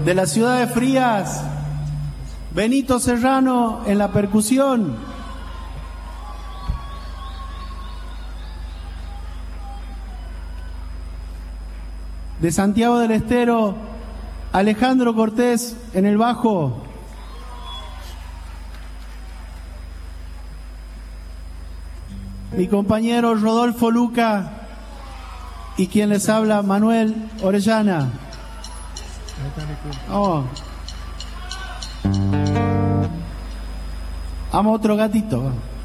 De la ciudad de Frías, Benito Serrano en la percusión. De Santiago del Estero, Alejandro Cortés en el bajo. Mi compañero Rodolfo Luca y quien les habla, Manuel Orellana. Oh. Amo otro gatito.